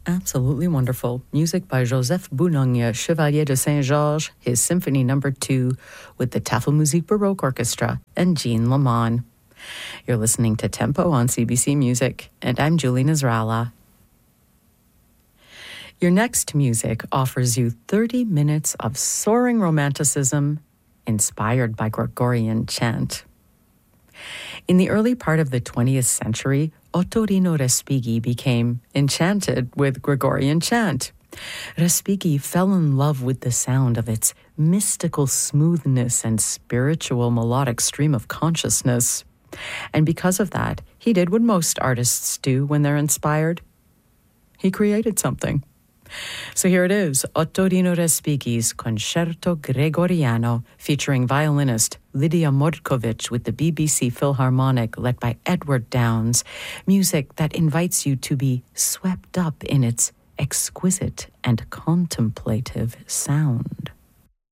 Absolutely wonderful. Music by Joseph Boulogne, Chevalier de Saint-Georges, his Symphony No. 2 with the Tafelmusik Baroque Orchestra and Jean Lamont. You're listening to Tempo on CBC Music, and I'm Julie Nasrallah. Your next music offers you 30 minutes of soaring romanticism inspired by Gregorian chant. In the early part of the 20th century, Ottorino Respighi became enchanted with Gregorian chant. Respighi fell in love with the sound of its mystical smoothness and spiritual melodic stream of consciousness. And because of that, he did what most artists do when they're inspired. He created something. So here it is, Ottorino Respighi's Concerto Gregoriano, featuring violinist Lydia Mordkovich with the BBC Philharmonic, led by Edward Downes, music that invites you to be swept up in its exquisite and contemplative sound.